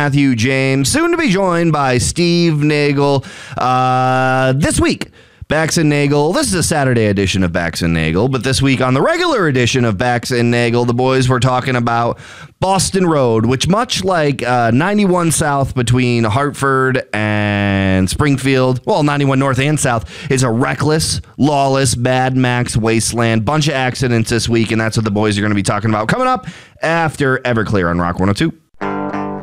Matthew James, soon to be joined by Steve Nagel. This week, Bax and Nagel. This is a Saturday edition of Bax and Nagel, but this week on the regular edition of Bax and Nagel, the boys were talking about Boston Road, which much like 91 South between Hartford and Springfield, well, 91 North and South, is a reckless, lawless, Mad Max wasteland. Bunch of accidents this week, and that's what the boys are going to be talking about coming up after Everclear on Rock 102.